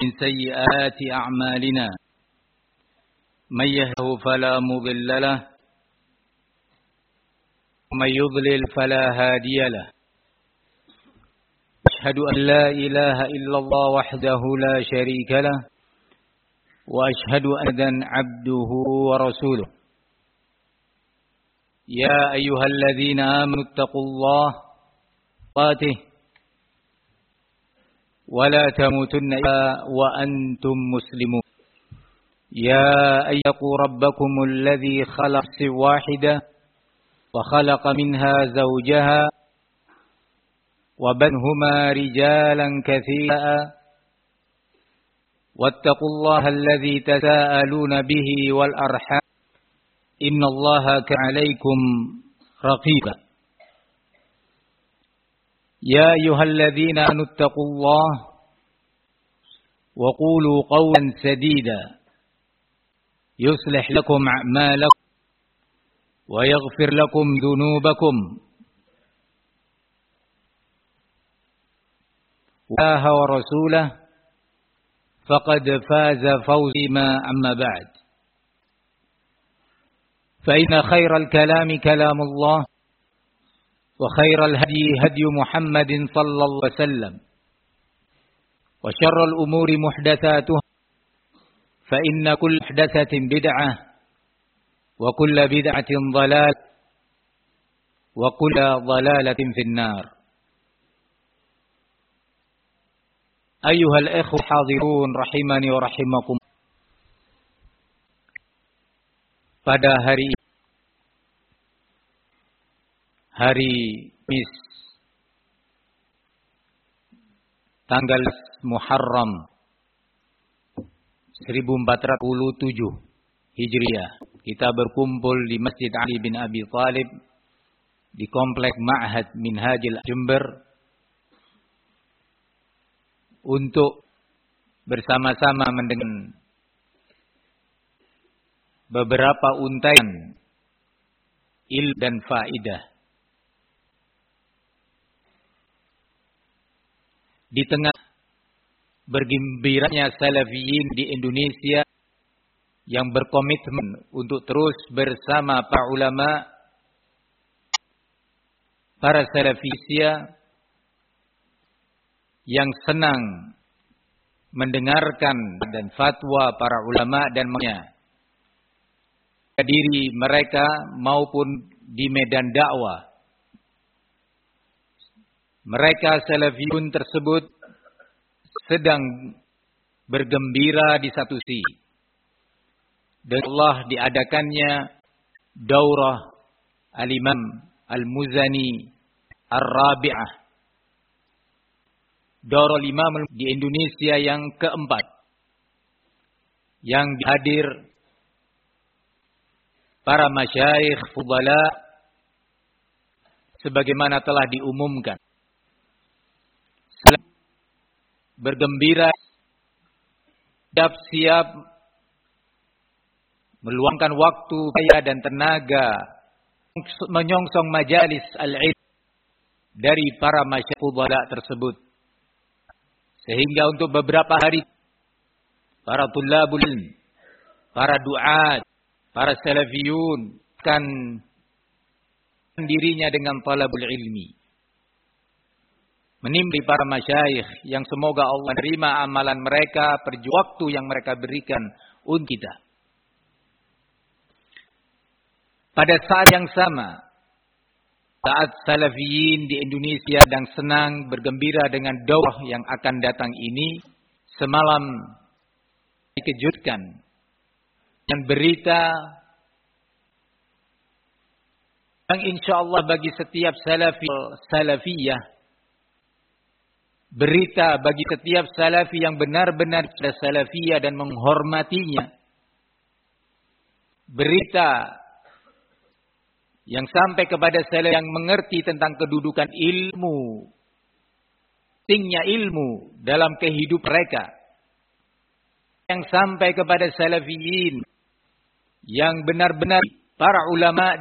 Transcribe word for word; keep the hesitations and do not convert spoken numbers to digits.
من سيئات أعمالنا من يهده فلا مضل له ومن يضلل فلا هادي له أشهد أن لا إله إلا الله وحده لا شريك له وأشهد أن عبده ورسوله يا أيها الذين آمنوا اتقوا الله قاته ولا تموتن إلا وأنتم مسلمون يا أيها ربكم الذي خلق نفس واحدة وخلق منها زوجها وبثهما رجالا كثيرا واتقوا الله الذي تساءلون به والأرحام إن الله كان عليكم رقيبا يا أيها الذين آمنوا اتقوا الله وقولوا قولا سديدا يصلح لكم أعمالكم ويغفر لكم ذنوبكم الله ورسوله فقد فاز فوزا أما بعد فإن خير الكلام كلام الله وخير الهدي هدي محمد صلى الله عليه وسلم وشر الأمور محدثاتها فإن كل محدثة بدعة وكل بدعة ضلال وكل ضلالة في النار أيها الإخوة الحاضرون رحمني ورحمكم. Pada hari hari Kamis tanggal Muharram seribu empat ratus tujuh Hijriah, kita berkumpul di Masjid Ali bin Abi Thalib di Komplek Ma'had Minhajil Jember untuk bersama-sama mendengar beberapa untaian ilmu dan faidah. Di tengah bergembiranya salafiyin di Indonesia yang berkomitmen untuk terus bersama para ulama, para salafisia yang senang mendengarkan dan fatwa para ulama dan mengenai diri mereka maupun di medan dakwah. Mereka salafiyun tersebut sedang bergembira di satu sisi. Dan Allah diadakannya daurah Al-Imam Al-Muzani Ar-Rabi'ah. Daurah Imam di Indonesia yang keempat. Yang dihadir para masyayikh fudala sebagaimana telah diumumkan. Bergembira, siap-siap meluangkan waktu dan tenaga menyongsong majalis al-ilm dari para masyayikh fudala tersebut. Sehingga untuk beberapa hari para tulabul ilm, para duat, para salafiyun akan dirinya dengan talabul ilmi. Menimba para masyayikh yang semoga Allah menerima amalan mereka, perjuangan waktu yang mereka berikan untuk kita. Pada saat yang sama, saat salafiyin di Indonesia sedang senang bergembira dengan daurah yang akan datang ini, semalam dikejutkan dan berita yang insyaallah bagi setiap salafi salafiyah, berita bagi setiap salafi yang benar-benar salafiyah dan menghormatinya, berita yang sampai kepada salafi yang mengerti tentang kedudukan ilmu, pentingnya ilmu dalam kehidupan mereka, yang sampai kepada salafiyin yang benar-benar para ulama